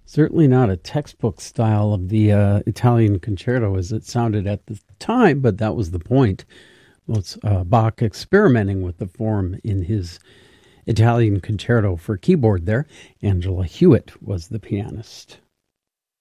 Certainly not a textbook style of the Italian concerto as it sounded at the time, but that was the point. Well, it's Bach experimenting with the form in his Italian concerto for keyboard there. Angela Hewitt was the pianist.